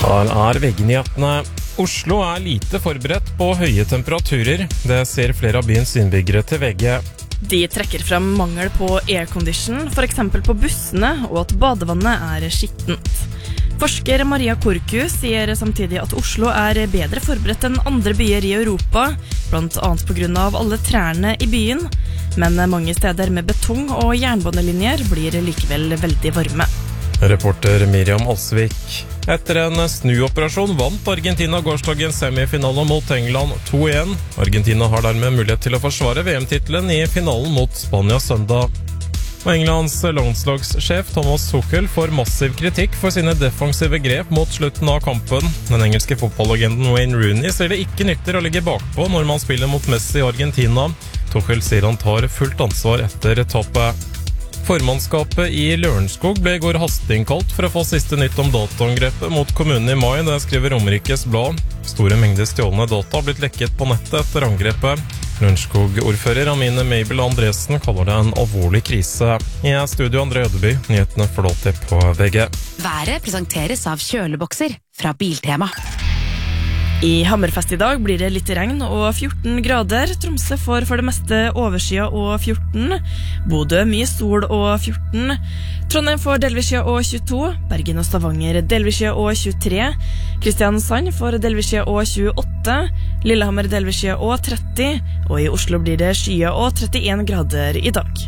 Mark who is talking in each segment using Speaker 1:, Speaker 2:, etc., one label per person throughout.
Speaker 1: Her VG-nyhetene. Oslo lite forberedt på høye temperaturer. Det ser flere av byens innbyggere til VG.
Speaker 2: De trekker frem mangel på aircondition, for eksempel på bussene, og at badevannet skittent. Forsker Maria Korku sier samtidig at Oslo bedre forberedt enn andre byer i Europa, blant annet på grunn av alle trærne i byen, men mange steder med betong og jernbanelinjer blir likevel veldig varme.
Speaker 1: Reporter Miriam Alsvik. Etter en snuoperasjon vant Argentina gårsdagens semifinale mot England 2-1. Argentina har dermed mulighet til å forsvare VM-titelen i finalen mot Spania søndag. Og Englands landslagssjef Thomas Tuchel får massiv kritikk for sine defensive grep mot slutten av kampen. Den engelske fotballagenten Wayne Rooney ser det ikke nytter å ligge bakpå når man spiller mot Messi i Argentina. Tuchel sier han tar fullt ansvar etter tappet. Formannskapet i Lørenskog ble i går hasteinnkalt for å få siste nytt om dataangrepet mot kommunen i mai, det skriver Romerikes Blad. Store mengder stjålne data har blitt lekket på nettet etter angrepet. Lørenskog-ordfører Amine Mabel Andresen kaller det en alvorlig krise. I studio André Ødeby, nyhetene får lov til på VG.
Speaker 3: Været presenteres av kjølebokser fra Biltema.
Speaker 2: I Hammerfest i dag blir det litt regn og 14 grader. Tromsø får for det meste overskya og 14. Bodø mye sol og 14. Trondheim får delvisskya og 22. Bergen og Stavanger delvisskya og 23. Kristiansand får delvisskya og 28. Lillehammer delvisskya og 30. Og i Oslo blir det skya og 31 grader i dag.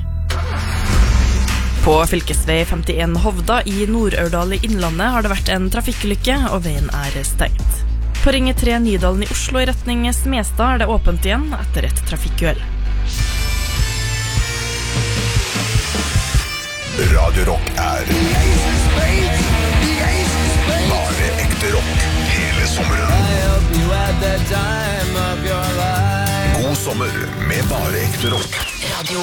Speaker 2: På fylkesvei 51 Hovda i Nord-Aurdal i Innlandet har det vært en trafikkulykke, og veien stengt. På Ringe 3 Nydalen i Oslo i retning Smestad det åpent igjen etter et trafikkuhell.
Speaker 4: Radio Rock bare ekte rock hele sommeren. God sommer med bare ekte rock.